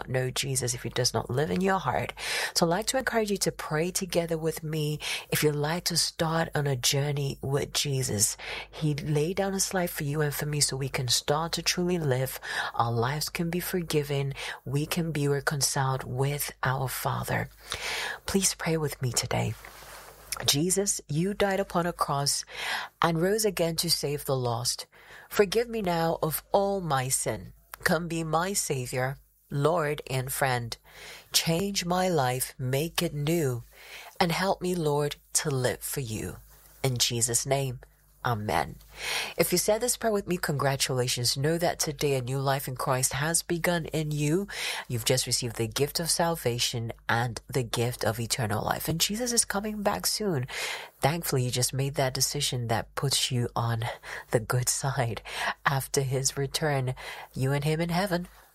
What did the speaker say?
not know Jesus, if he does not live in your heart. So I'd like to encourage you to pray together with me. If you'd like to start on a journey with Jesus, he laid down his life for you and for me so we can start to truly live. Our lives can be forgiven. We can be reconciled with our Father. Please pray with me today. Jesus, you died upon a cross and rose again to save the lost. Forgive me now of all my sin. Come be my Savior, Lord and friend. Change my life, make it new, and help me, Lord, to live for you. In Jesus' name, amen. If you said this prayer with me, congratulations. Know that today a new life in Christ has begun in you. You've just received the gift of salvation and the gift of eternal life. And Jesus is coming back soon. Thankfully, you just made that decision that puts you on the good side. After his return, you and him in heaven.